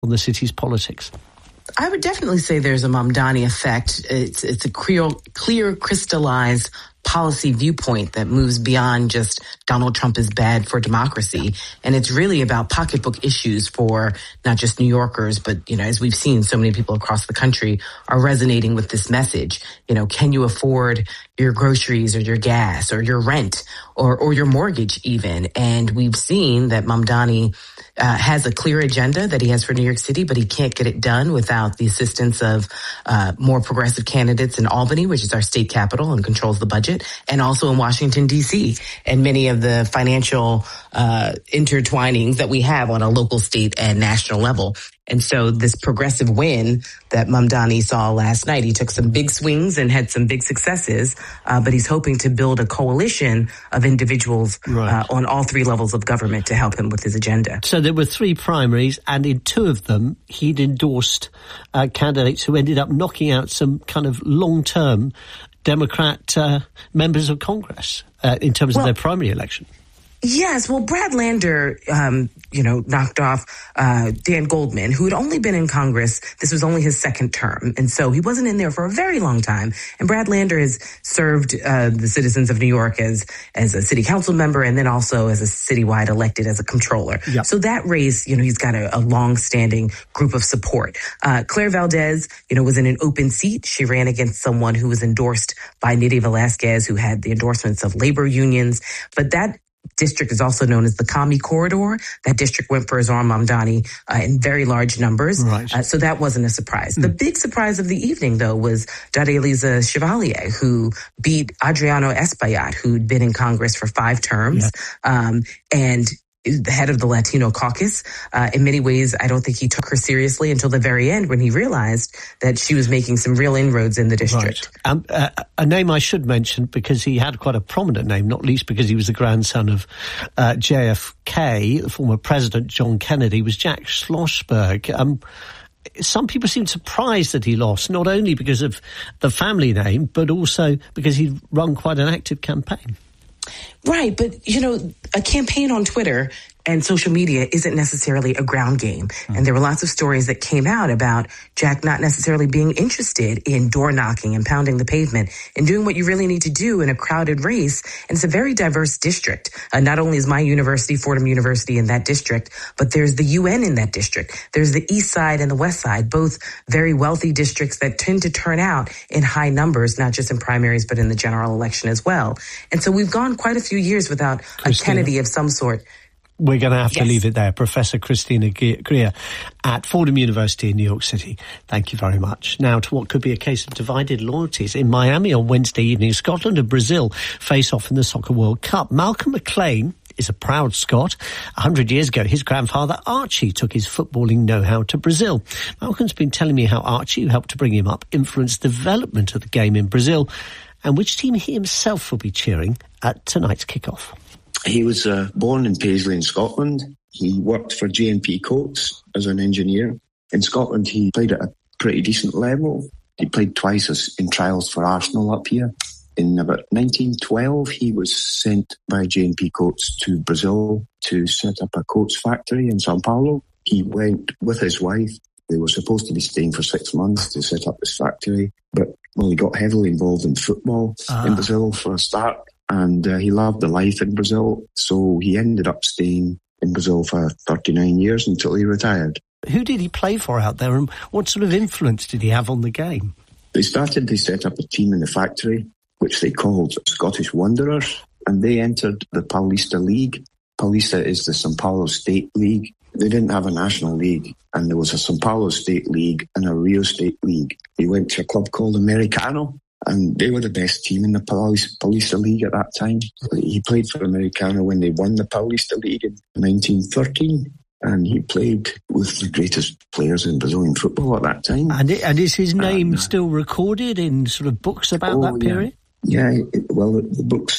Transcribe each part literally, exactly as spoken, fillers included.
on the city's politics? I would definitely say there's a Mamdani effect. It's it's a clear, clear crystallized policy viewpoint that moves beyond just Donald Trump is bad for democracy. And it's really about pocketbook issues for not just New Yorkers, but, you know, as we've seen, so many people across the country are resonating with this message. You know, can you afford your groceries or your gas or your rent or, or your mortgage even? And we've seen that Mamdani uh, has a clear agenda that he has for New York City, but he can't get it done without the assistance of uh, more progressive candidates in Albany, which is our state capital and controls the budget, and also in Washington, D C, and many of the financial uh intertwinings that we have on a local, state, and national level. And so this progressive win that Mamdani saw last night, he took some big swings and had some big successes, uh, but he's hoping to build a coalition of individuals right. uh, on all three levels of government to help him with his agenda. So there were three primaries, and in two of them, he'd endorsed uh, candidates who ended up knocking out some kind of long-term Democrat uh, members of Congress uh, in terms well, of their primary election. Yes, well, Brad Lander, um, you know, knocked off uh Dan Goldman, who had only been in Congress. This was only his second term, and so he wasn't in there for a very long time. And Brad Lander has served uh the citizens of New York as as a city council member, and then also as a citywide elected as a comptroller. Yep. So that race, you know, he's got a, a long-standing group of support. Uh Claire Valdez, you know, was in an open seat. She ran against someone who was endorsed by Nydia Velázquez, who had the endorsements of labor unions, but that district is also known as the Kami Corridor. That district went for Zohran Mamdani uh, in very large numbers. Right. Uh, so that wasn't a surprise. Mm. The big surprise of the evening, though, was Dadeliza Chevalier, who beat Adriano Espaillat, who'd been in Congress for five terms. Yeah. Um, and the head of the Latino caucus. Uh, in many ways, I don't think he took her seriously until the very end when he realized that she was making some real inroads in the district. Right. Um, uh, a name I should mention, because he had quite a prominent name, not least because he was the grandson of uh, J F K, the former president John Kennedy, was Jack Schlossberg. Um, Some people seem surprised that he lost, not only because of the family name, but also because he'd run quite an active campaign. Right, but, you know, a campaign on Twitter and social media isn't necessarily a ground game. Mm. And there were lots of stories that came out about Jack not necessarily being interested in door knocking and pounding the pavement and doing what you really need to do in a crowded race. And it's a very diverse district. Uh, not only is my university, Fordham University, in that district, but there's the U N in that district. There's the East Side and the West Side, both very wealthy districts that tend to turn out in high numbers, not just in primaries, but in the general election as well. And so we've gone quite a few years without Christina. a Kennedy of some sort. We're going to have yes. to leave it there. Professor Christina Greer at Fordham University in New York City. Thank you very much. Now to what could be a case of divided loyalties. In Miami on Wednesday evening, Scotland and Brazil face off in the Soccer World Cup. Malcolm McLean is a proud Scot. A hundred years ago, his grandfather Archie took his footballing know-how to Brazil. Malcolm's been telling me how Archie, who helped to bring him up, influenced the development of the game in Brazil, and which team he himself will be cheering at tonight's kickoff. He was uh, born in Paisley in Scotland. He worked for J and P Coates as an engineer. In Scotland, he played at a pretty decent level. He played twice as in trials for Arsenal up here. In about nineteen twelve, he was sent by J and P Coates to Brazil to set up a Coates factory in Sao Paulo. He went with his wife. They were supposed to be staying for six months to set up this factory, but well, he got heavily involved in football ah. in Brazil for a start. And uh, he loved the life in Brazil, so he ended up staying in Brazil for thirty-nine years until he retired. Who did he play for out there, and what sort of influence did he have on the game? They started, they set up a team in the factory, which they called Scottish Wanderers, and they entered the Paulista League. Paulista is the São Paulo State League. They didn't have a national league, and there was a São Paulo State League and a Rio State League. He went to a club called Americano, and they were the best team in the Paulista League at that time. He played for Americano when they won the Paulista League in nineteen thirteen, and he played with the greatest players in Brazilian football at that time. And, it, and is his name uh, still recorded in sort of books about oh, that period? Yeah, yeah it, well, the, the books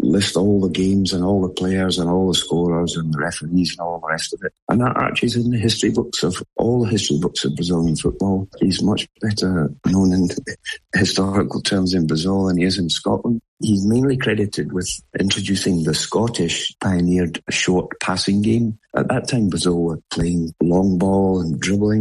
list all the games and all the players and all the scorers and the referees and all the rest of it. And that arches in the history books of all the history books of Brazilian football. He's much better known in historical terms in Brazil than he is in Scotland. He's mainly credited with introducing the Scottish pioneered short passing game. At that time, Brazil were playing long ball and dribbling.